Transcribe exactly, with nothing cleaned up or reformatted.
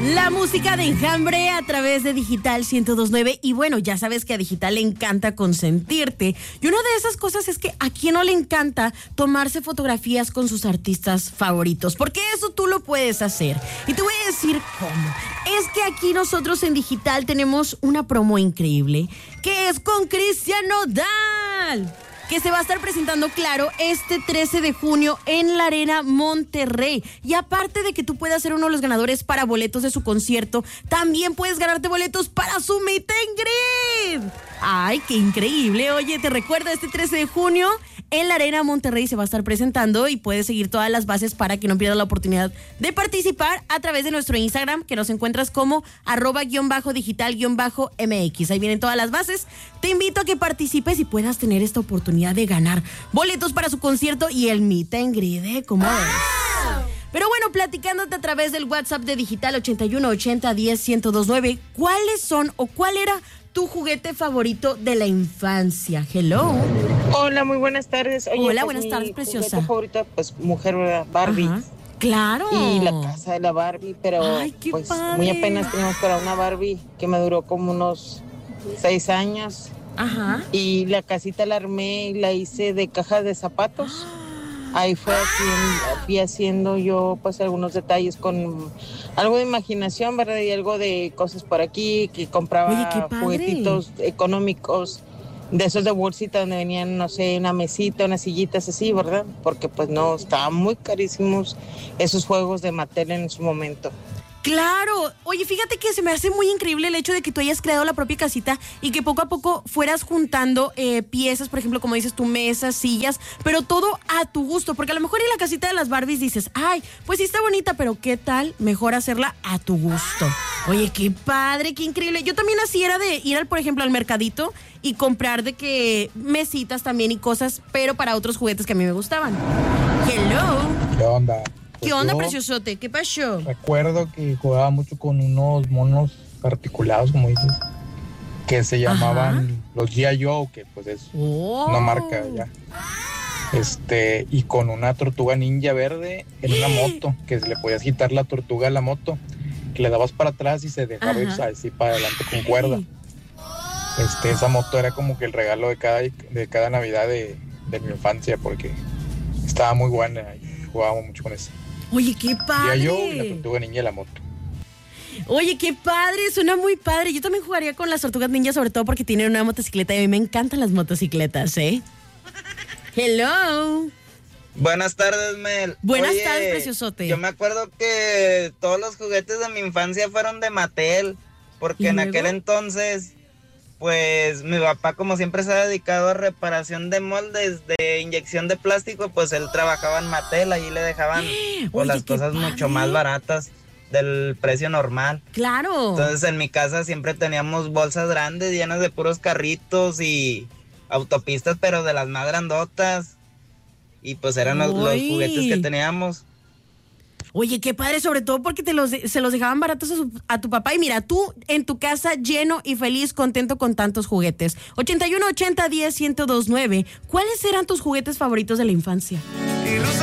La música de Enjambre a través de Digital ciento dos punto nueve. Y bueno, ya sabes que a Digital le encanta consentirte. Y una de esas cosas es que a quien no le encanta tomarse fotografías con sus artistas favoritos. Porque eso tú lo puedes hacer. Y te voy a decir cómo. Es que aquí nosotros en Digital tenemos una promo increíble, que es con Cristian Nodal, que se va a estar presentando, claro, este trece de junio en la Arena Monterrey. Y aparte de que tú puedas ser uno de los ganadores para boletos de su concierto, también puedes ganarte boletos para su meet and greet. ¡Ay, qué increíble! Oye, te recuerdo, este trece de junio en la Arena Monterrey se va a estar presentando y puedes seguir todas las bases para que no pierdas la oportunidad de participar a través de nuestro Instagram, que nos encuentras como arroba guión bajo digital guión bajo mx. Ahí vienen todas las bases. Te invito a que participes y puedas tener esta oportunidad de ganar boletos para su concierto y el meet and greet, ¿eh? ¿Cómo ves? Pero bueno, platicándote a través del WhatsApp de Digital ochenta y uno ochenta diez ciento dos nueve, ¿cuáles son o cuál era tu juguete favorito de la infancia? Hello. Hola, muy buenas tardes. Oye, Hola, pues, buenas tardes, mi preciosa. juguete favorito, pues, mujer, ¿verdad? Barbie. Ajá. Claro. Y la casa de la Barbie, pero Ay, qué pues padre. muy apenas teníamos para una Barbie que me duró como unos seis años. Ajá. Y la casita la armé y la hice de cajas de zapatos. Ahí fue haciendo, fui haciendo yo pues algunos detalles con algo de imaginación, ¿verdad? Y algo de cosas por aquí, que compraba Oye, qué padre. juguetitos económicos, de esos de bolsita donde venían, no sé, una mesita, unas sillitas así, ¿verdad? Porque pues no, estaban muy carísimos esos juegos de Mattel en su momento. Claro. Oye, fíjate que se me hace muy increíble el hecho de que tú hayas creado la propia casita y que poco a poco fueras juntando eh, piezas, por ejemplo, como dices tú, mesas, sillas, pero todo a tu gusto, porque a lo mejor en la casita de las Barbies dices, ay, pues sí está bonita, pero ¿qué tal? Mejor hacerla a tu gusto. Oye, qué padre, qué increíble. Yo también así era de ir, al, por ejemplo, al mercadito y comprar de que mesitas también y cosas, pero para otros juguetes que a mí me gustaban. Hello. ¿Qué onda? ¿Qué Pues onda, yo preciosote? ¿Qué pasó? recuerdo que jugaba mucho con unos monos articulados, como dices, que se llamaban Ajá. los G I. Joe, que pues es Oh. una marca ya. Este, y con una tortuga ninja verde en una moto, que le podías quitar la tortuga a la moto, que le dabas para atrás y se dejaba ir Ajá. así para adelante con cuerda. Este, esa moto era como que el regalo de cada, de cada Navidad de, de mi infancia, porque estaba muy buena y jugábamos mucho con eso. Oye, qué padre. G I. Joe y la tortuga ninja y la moto. Oye, qué padre, suena muy padre. Yo también jugaría con las tortugas ninja, sobre todo porque tienen una motocicleta y a mí me encantan las motocicletas, ¿eh? Hello. Buenas tardes, Mel. Buenas Oye, tardes, preciosote. Yo me acuerdo que todos los juguetes de mi infancia fueron de Mattel, porque ¿Y en luego? aquel entonces, pues mi papá, como siempre se ha dedicado a reparación de moldes, de inyección de plástico, pues él trabajaba en Mattel, allí le dejaban pues, Oye, las qué cosas padre. mucho más baratas del precio normal. Claro. Entonces en mi casa siempre teníamos bolsas grandes llenas de puros carritos y autopistas, pero de las más grandotas. Y pues eran los, los Uy. juguetes que teníamos. Oye, qué padre, sobre todo porque te los, se los dejaban baratos a, su- a tu papá. Y mira, tú en tu casa lleno y feliz, contento con tantos juguetes. ochenta y uno ochenta diez ciento dos nueve. ¿Cuáles eran tus juguetes favoritos de la infancia? Y los